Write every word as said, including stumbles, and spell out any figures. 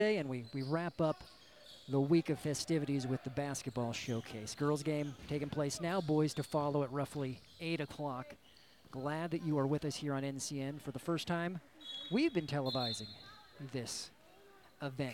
And we, we wrap up the week of festivities with the basketball showcase. Girls game taking place now, boys to follow at roughly eight o'clock. Glad that you are with us here on N C N for the first time. We've been televising this event